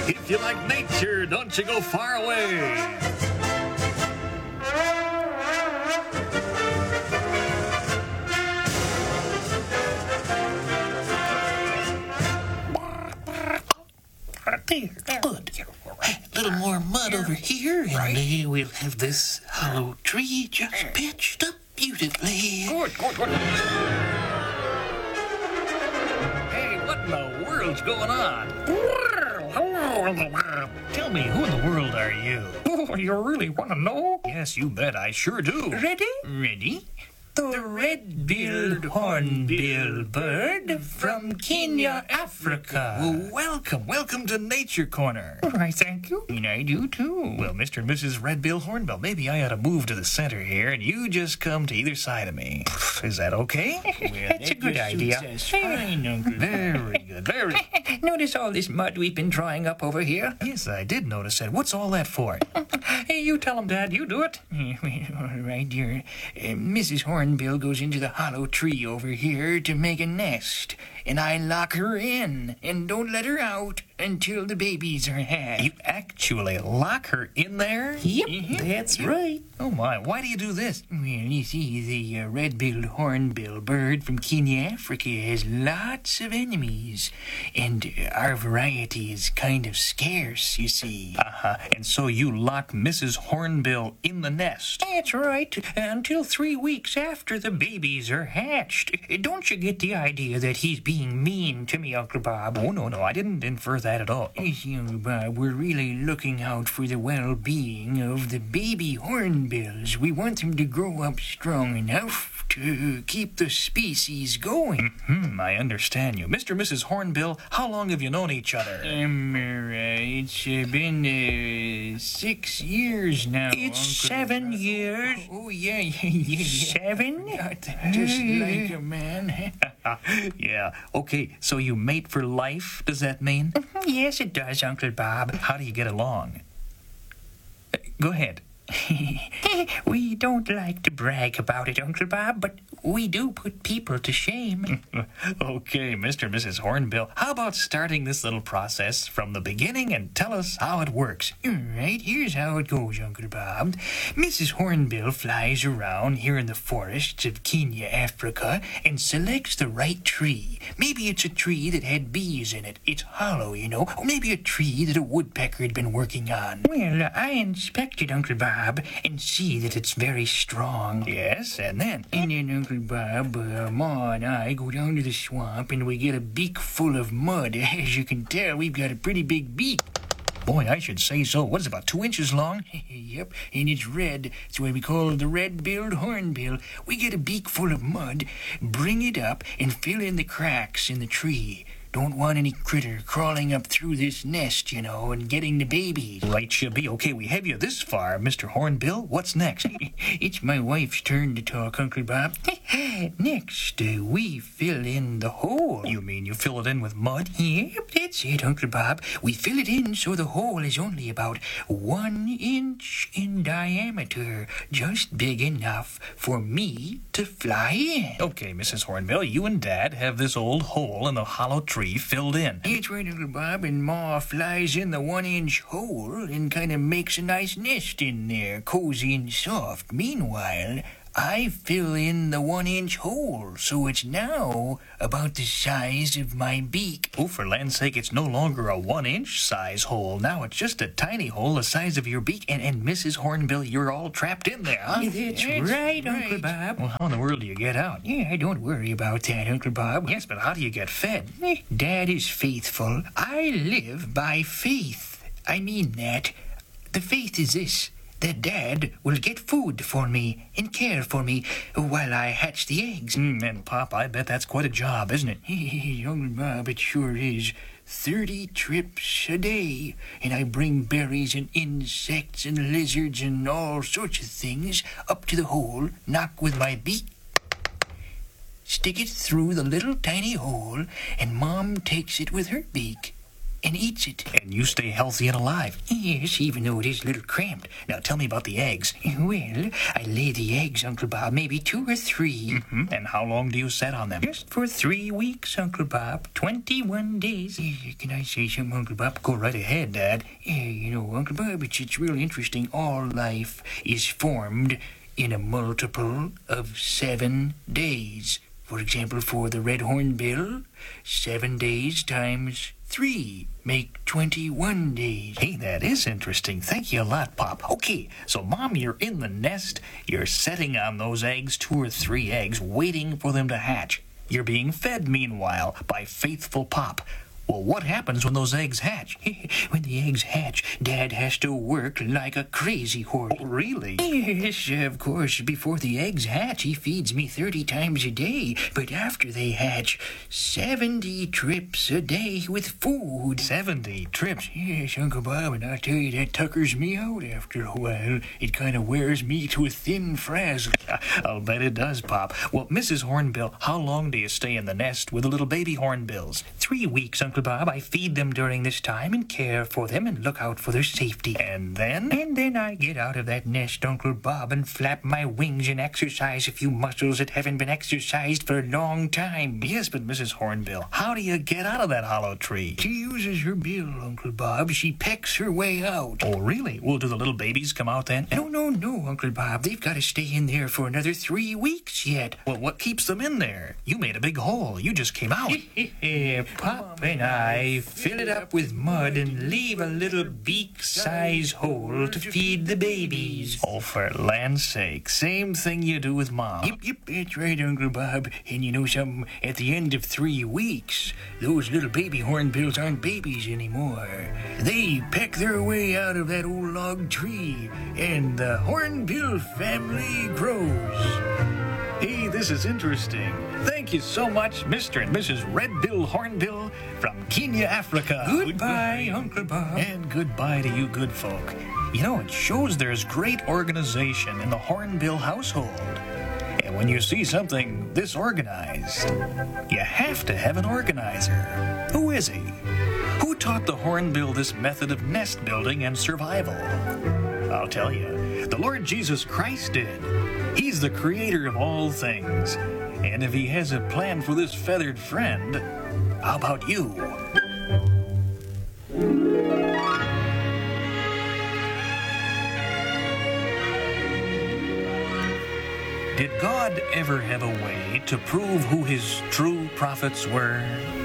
If you like nature, don't you go far away. There, good. A little more mud over here, and we'll have this hollow tree just pitched up beautifully. Good. Hey, what in the world's going on? Tell me, who in the world are you? Oh, you really want to know? Yes, you bet, I sure do. Ready? Ready? The red-billed hornbill bird from Kenya, Africa. Well, welcome to Nature Corner. Why, thank you. And I do too. Well, Mr. and Mrs. Red-billed Hornbill, maybe I ought to move to the center here, and you just come to either side of me. Is that okay? That's a good idea. Fine, Uncle. Very good. Very. Notice all this mud we've been drawing up over here? Yes, I did notice that. What's all that for? Hey, you tell him, Dad. You do it. All right, dear. Mrs. Hornbill goes into the hollow tree over here to make a nest, and I lock her in and don't let her out until the babies are hatched. You actually lock her in there? Yep, that's right. Oh, my. Why do you do this? Well, you see, the red-billed hornbill bird from Kenya, Africa, has lots of enemies, and our variety is kind of scarce, you see. And so you lock Mrs. Hornbill in the nest. That's right. Until 3 weeks after the babies are hatched. Don't you get the idea that he's being mean to me, Uncle Bob? Oh, no, I didn't infer that at all. Yes, Uncle Bob, we're really looking out for the well-being of the baby hornbills. We want them to grow up strong enough to keep the species going. I understand you. Mr. and Mrs. Hornbill, how long have you known each other? It's been 6 years now. It's Uncle 7 Bob. years. Oh, yeah. 7? Just like a man. Yeah. Okay, so you mate for life, does that mean? Yes, it does, Uncle Bob. How do you get along? Go ahead. We don't like to brag about it, Uncle Bob, but we do put people to shame. Okay, Mr. and Mrs. Hornbill, how about starting this little process from the beginning and tell us how it works? All right, here's how it goes, Uncle Bob. Mrs. Hornbill flies around here in the forests of Kenya, Africa, and selects the right tree. Maybe it's a tree that had bees in it. It's hollow, you know. Or maybe a tree that a woodpecker had been working on. Well, I inspected, Uncle Bob, and see that it's very strong. Yes, and then? And then, Uncle Bob, Ma and I go down to the swamp and we get a beak full of mud. As you can tell, we've got a pretty big beak. Boy, I should say so. What is it, about 2 inches long? Yep, and it's red. That's why we call it the red-billed hornbill. We get a beak full of mud, bring it up, and fill in the cracks in the tree. Don't want any critter crawling up through this nest, you know, and getting the babies. Right you be. Okay, we have you this far, Mr. Hornbill. What's next? It's my wife's turn to talk, Uncle Bob. Next, we fill in the hole. You mean you fill it in with mud? Yep, that's it, Uncle Bob. We fill it in so the hole is only about 1 inch in diameter, just big enough for me to fly in. Okay, Mrs. Hornbill, you and Dad have this old hole in the hollow tree filled in. That's right, Uncle Bob, and Ma flies in the 1-inch hole and kind of makes a nice nest in there, cozy and soft. Meanwhile, I fill in the 1-inch hole, so it's now about the size of my beak. Oh, for land's sake, it's no longer a 1-inch size hole. Now it's just a tiny hole the size of your beak. And Mrs. Hornbill, you're all trapped in there, huh? That's right, Uncle Bob. Well, how in the world do you get out? Yeah, don't worry about that, Uncle Bob. Yes, but how do you get fed? Dad is faithful. I live by faith. I mean that. The faith is this: that Dad will get food for me and care for me while I hatch the eggs. And Pop, I bet that's quite a job, isn't it? Young Bob, it sure is. 30 trips a day, and I bring berries and insects and lizards and all sorts of things up to the hole, knock with my beak, stick it through the little tiny hole, and Mom takes it with her beak and eats it. And you stay healthy and alive. Yes, even though it is a little cramped. Now tell me about the eggs. Well, I lay the eggs, Uncle Bob, maybe 2 or 3. And how long do you set on them? Just for 3 weeks, Uncle Bob. 21 days. Can I say something, Uncle Bob? Go right ahead, Dad. You know, Uncle Bob, it's real interesting. All life is formed in a multiple of 7 days. For example, for the red hornbill, 7 days times 3 make 21 days. Hey, that is interesting. Thank you a lot, Pop. Okay, so Mom, you're in the nest. You're setting on those eggs, 2 or 3 eggs, waiting for them to hatch. You're being fed, meanwhile, by faithful Pop. Well, what happens when those eggs hatch? When the eggs hatch, Dad has to work like a crazy horse. Oh, really? Yes, of course. Before the eggs hatch, he feeds me 30 times a day. But after they hatch, 70 trips a day with food. 70 trips? Yes, Uncle Bob, and I tell you, that tuckers me out after a while. It kind of wears me to a thin frazzle. I'll bet it does, Pop. Well, Mrs. Hornbill, how long do you stay in the nest with the little baby hornbills? 3 weeks, Uncle Bob. I feed them during this time and care for them and look out for their safety. And then? And then I get out of that nest, Uncle Bob, and flap my wings and exercise a few muscles that haven't been exercised for a long time. Yes, but Mrs. Hornbill, how do you get out of that hollow tree? She uses her bill, Uncle Bob. She pecks her way out. Oh, really? Well, do the little babies come out then? No, Uncle Bob. They've got to stay in there for another 3 weeks yet. Well, what keeps them in there? You made a big hole. You just came out. Pop and I fill it up with mud and leave a little beak-size hole to feed the babies. Oh, for land's sake. Same thing you do with Mom. Yep, that's right, Uncle Bob. And you know something? At the end of 3 weeks, those little baby hornbills aren't babies anymore. They peck their way out of that old log tree, and the hornbill family grows. Hey, this is interesting. Thank you so much, Mr. and Mrs. Red-Bill Hornbill from Kenya, Africa. Goodbye, Uncle Bob. And goodbye to you good folk. You know, it shows there's great organization in the Hornbill household. And when you see something this organized, you have to have an organizer. Who is he? Who taught the Hornbill this method of nest building and survival? I'll tell you, the Lord Jesus Christ did. He's the creator of all things. And if he has a plan for this feathered friend, how about you? Did God ever have a way to prove who his true prophets were?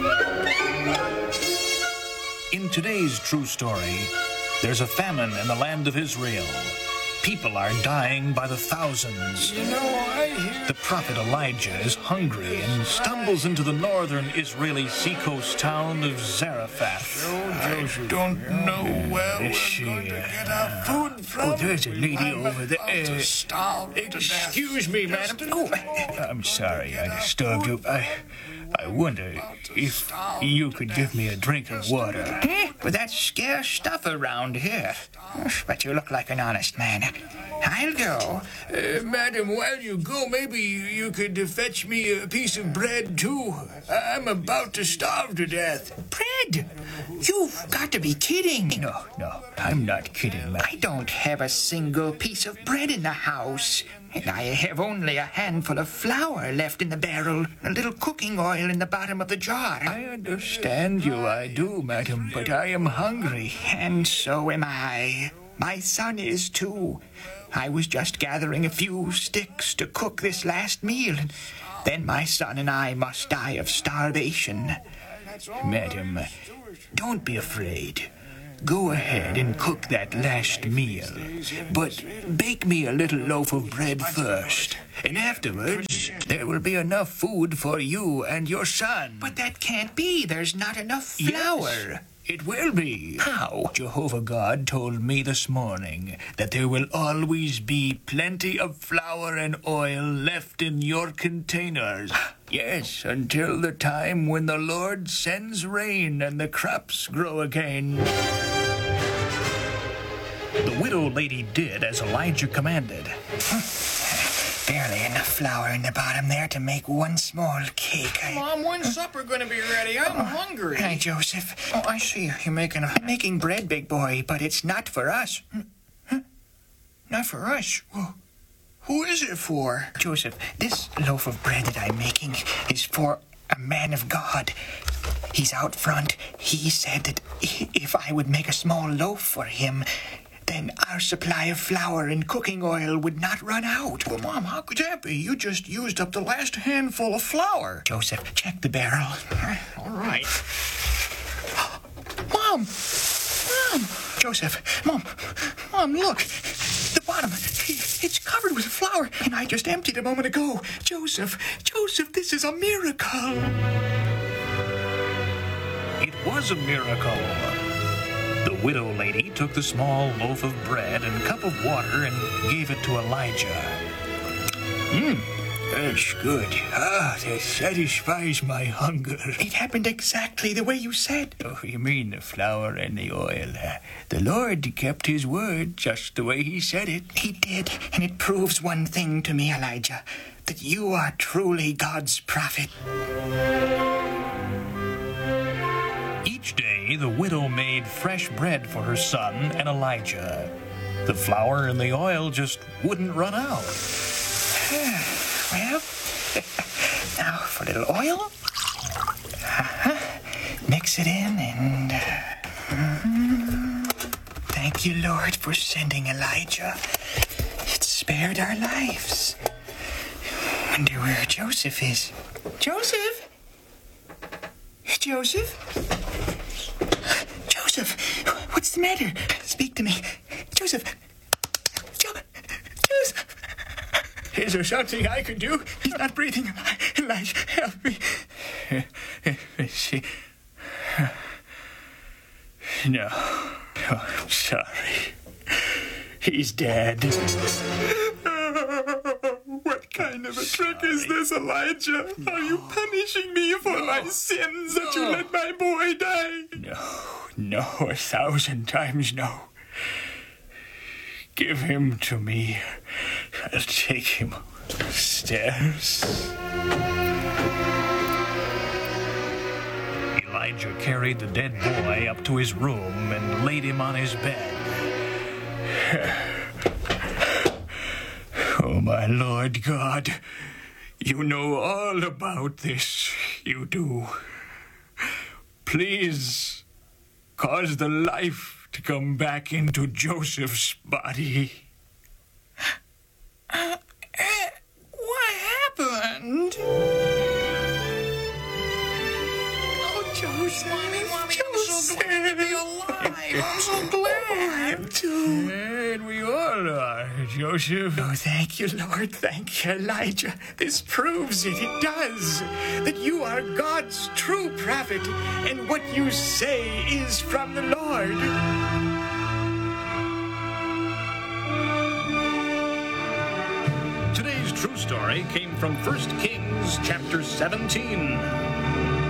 In today's true story, there's a famine in the land of Israel. People are dying by the thousands. You know, I hear... The prophet Elijah is hungry and stumbles into the northern Israeli seacoast town of Zarephath. I don't know where we're going to get our food from. Oh, there's a lady over there. I'm about to starve to death. Excuse me, madam. Oh, I'm sorry I disturbed you. I wonder if you could give me a drink of water. But that's scarce stuff around here. But you look like an honest man. I'll go. Madam, while you go, maybe you could fetch me a piece of bread, too. I'm about to starve to death. Bread? You've got to be kidding. No, I'm not kidding, madam. I don't have a single piece of bread in the house. And I have only a handful of flour left in the barrel, a little cooking oil in the bottom of the jar. I understand you, I do, madam, but I am hungry. And so am I. My son is too. I was just gathering a few sticks to cook this last meal, and then my son and I must die of starvation. Madam, don't be afraid. Go ahead and cook that last meal, but bake me a little loaf of bread first, and afterwards there will be enough food for you and your son. But that can't be. There's not enough flour. Yes, it will be. How? Jehovah God told me this morning that there will always be plenty of flour and oil left in your containers. Yes, until the time when the Lord sends rain and the crops grow again. The widow lady did as Elijah commanded. barely enough flour in the bottom there to make one small cake. Mom, when's supper gonna be ready? I'm hungry. Hi, Joseph. Oh, I see. You're making I'm making bread, big boy, but it's not for us. Not for us. Well, who is it for? Joseph, this loaf of bread that I'm making is for a man of God. He's out front. He said that if I would make a small loaf for him, then our supply of flour and cooking oil would not run out. Well, Mom, how could that be? You just used up the last handful of flour. Joseph, check the barrel. All right. Mom! Joseph, Mom, look. The bottom, it's covered with flour, and I just emptied a moment ago. Joseph, this is a miracle. It was a miracle. The widow lady took the small loaf of bread and cup of water and gave it to Elijah. That's good. That satisfies my hunger. It happened exactly the way you said. Oh, you mean the flour and the oil? The Lord kept his word just the way he said it. He did, and it proves one thing to me, Elijah, that you are truly God's prophet. Each day, the widow made fresh bread for her son and Elijah. The flour and the oil just wouldn't run out. Well, now for a little oil. Mix it in and... Thank you, Lord, for sending Elijah. It spared our lives. Wonder where Joseph is. Joseph? Joseph, what's the matter? Speak to me. Joseph. Is there something I can do? He's not breathing. Elijah, help me. No. Oh, I'm sorry. He's dead. What kind of a trick is this, Elijah? Are you punishing me for my sins that you let my boy die? No, 1,000 times no. Give him to me. I'll take him upstairs. Elijah carried the dead boy up to his room and laid him on his bed. Oh, my Lord God, you know all about this. You do. Please, cause the life to come back into Joseph's body. What happened? Oh, Joseph. Mommy, I'm so glad to be alive. I'm so glad. I am too. And we all are, Joseph. Oh, thank you, Lord. Thank you, Elijah. This proves it. It does. That you are God's true prophet, and what you say is from the Lord. Today's true story came from 1 Kings chapter 17.